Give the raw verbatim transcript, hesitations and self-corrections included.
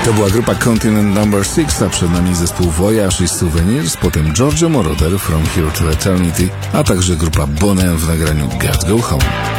To była grupa Continent Number six, a przed nami zespół Voyage i Souvenirs, potem Giorgio Moroder From Here to Eternity, a także grupa Bonham w nagraniu Gotta Go Home.